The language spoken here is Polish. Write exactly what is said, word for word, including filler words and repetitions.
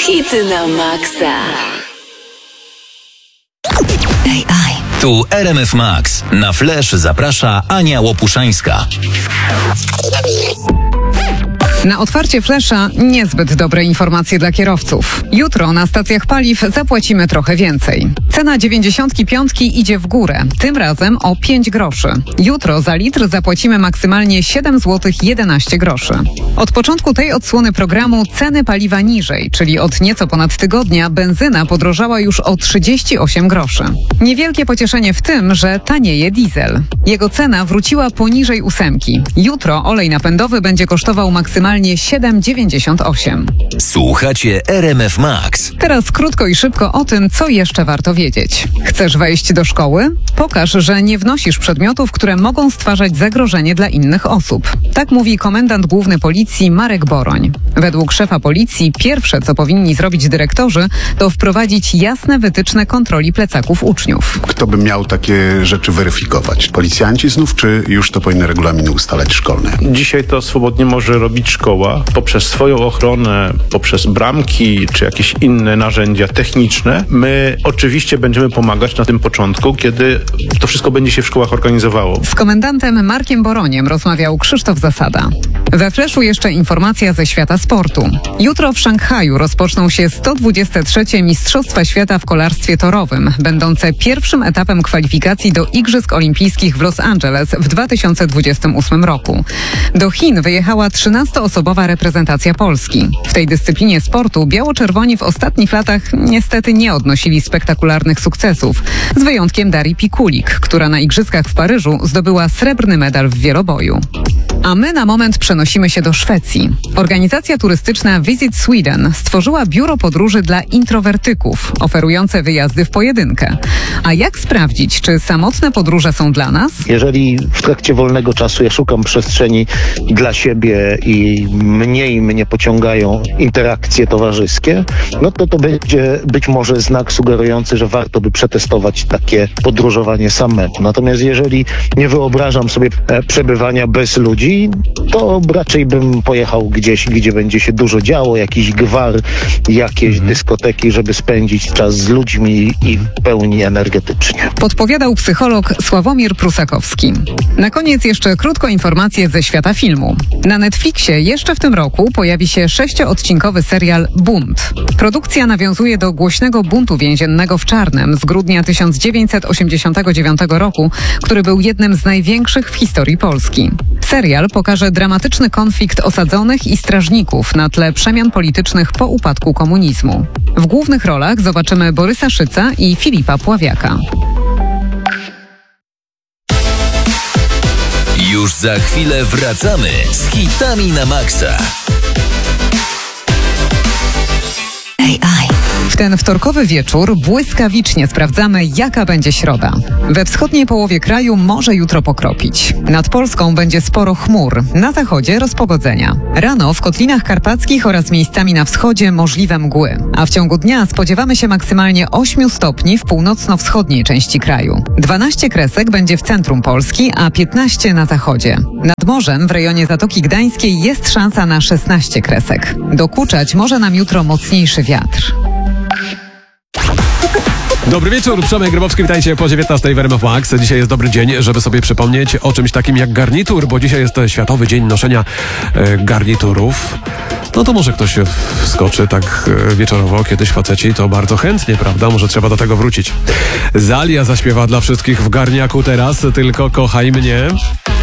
Hity na maksa. A I. Tu R M F Max. Na Flash zaprasza Ania Łopuszańska. Na otwarcie Flasha niezbyt dobre informacje dla kierowców. Jutro na stacjach paliw zapłacimy trochę więcej. Cena dziewięćdziesiątki piątki idzie w górę, tym razem o pięć groszy. Jutro za litr zapłacimy maksymalnie siedem złotych jedenaście groszy. Od początku tej odsłony programu ceny paliwa niżej, czyli od nieco ponad tygodnia benzyna podrożała już o trzydzieści osiem groszy. Niewielkie pocieszenie w tym, że tanieje diesel. Jego cena wróciła poniżej ósemki. Jutro olej napędowy będzie kosztował maksymalnie siedem dziewięćdziesiąt osiem. Słuchacie R M F Max. Teraz krótko i szybko o tym, co jeszcze warto wiedzieć. Chcesz wejść do szkoły? Pokaż, że nie wnosisz przedmiotów, które mogą stwarzać zagrożenie dla innych osób. Tak mówi komendant główny policji Marek Boroń. Według szefa policji pierwsze, co powinni zrobić dyrektorzy, to wprowadzić jasne wytyczne kontroli plecaków uczniów. Kto by miał takie rzeczy weryfikować? Policjanci znów, czy już to powinny regulaminy ustalać szkolne? Dzisiaj to swobodnie może robić szkoła poprzez swoją ochronę, poprzez bramki czy jakieś inne narzędzia techniczne. My oczywiście będziemy pomagać na tym początku, kiedy to wszystko będzie się w szkołach organizowało. Z komendantem Markiem Boroniem rozmawiał Krzysztof Zasada. We Flashu jeszcze informacja ze świata sportu. Jutro w Szanghaju rozpoczną się sto dwudzieste trzecie Mistrzostwa Świata w kolarstwie torowym, będące pierwszym etapem kwalifikacji do Igrzysk Olimpijskich w Los Angeles w dwa tysiące dwudziestym ósmym roku. Do Chin wyjechała trzynastoosobowa reprezentacja Polski. W tej dyscyplinie sportu biało-czerwoni w ostatnich latach niestety nie odnosili spektakularnych sukcesów, z wyjątkiem Darii Pikulik, która na Igrzyskach w Paryżu zdobyła srebrny medal w wieloboju. A my na moment przenosimy się do Szwecji. Organizacja turystyczna Visit Sweden stworzyła biuro podróży dla introwertyków, oferujące wyjazdy w pojedynkę. A jak sprawdzić, czy samotne podróże są dla nas? Jeżeli w trakcie wolnego czasu ja szukam przestrzeni dla siebie i mniej mnie pociągają interakcje towarzyskie, no to to będzie być może znak sugerujący, że warto by przetestować takie podróżowanie samemu. Natomiast jeżeli nie wyobrażam sobie przebywania bez ludzi, to raczej bym pojechał gdzieś, gdzie będzie się dużo działo, jakiś gwar, jakieś mhm. dyskoteki, żeby spędzić czas z ludźmi i w pełni energetycznie. Podpowiadał psycholog Sławomir Prusakowski. Na koniec jeszcze krótko informacje ze świata filmu. Na Netflixie jeszcze w tym roku pojawi się sześcioodcinkowy serial Bunt. Produkcja nawiązuje do głośnego buntu więziennego w Czarnem z grudnia tysiąc dziewięćset osiemdziesiątego dziewiątego roku, który był jednym z największych w historii Polski. Serial pokaże dramatyczny konflikt osadzonych i strażników na tle przemian politycznych po upadku komunizmu. W głównych rolach zobaczymy Borysa Szyca i Filipa Pławiaka. Już za chwilę wracamy z hitami na maksa. A I. W ten wtorkowy wieczór błyskawicznie sprawdzamy, jaka będzie środa. We wschodniej połowie kraju może jutro pokropić. Nad Polską będzie sporo chmur, na zachodzie rozpogodzenia. Rano w Kotlinach Karpackich oraz miejscami na wschodzie możliwe mgły. A w ciągu dnia spodziewamy się maksymalnie ośmiu stopni w północno-wschodniej części kraju. dwanaście kresek będzie w centrum Polski, a piętnaście na zachodzie. Nad morzem w rejonie Zatoki Gdańskiej jest szansa na szesnaście kresek. Dokuczać może nam jutro mocniejszy wiatr. Dobry wieczór, Przemek Grabowski, witajcie po dziewiętnastej w R M F Max. Dzisiaj jest dobry dzień, żeby sobie przypomnieć o czymś takim jak garnitur, bo dzisiaj jest Światowy Dzień Noszenia e, Garniturów. No to może ktoś wskoczy tak e, wieczorowo, kiedyś faceci to bardzo chętnie, prawda? Może trzeba do tego wrócić. Zalia zaśpiewa dla wszystkich w garniaku teraz, tylko kochaj mnie.